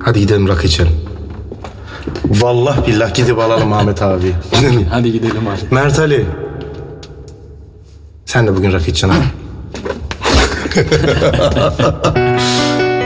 Hadi gidelim rakı içelim. Vallahi billah gidip alalım Ahmet abi. Hadi gidelim abi. Mert Ali. Sen de bugün rakı içeceksin ha.